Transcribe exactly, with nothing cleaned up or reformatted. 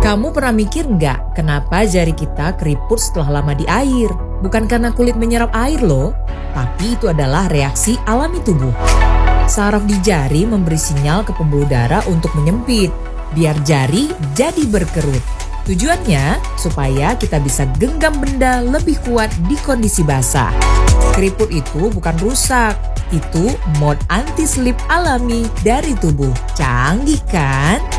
Kamu pernah mikir nggak kenapa jari kita keriput setelah lama di air? Bukan karena kulit menyerap air loh, tapi itu adalah reaksi alami tubuh. Saraf di jari memberi sinyal ke pembuluh darah untuk menyempit, biar jari jadi berkerut. Tujuannya supaya kita bisa genggam benda lebih kuat di kondisi basah. Keriput itu bukan rusak, itu mode anti-slip alami dari tubuh. Canggih kan?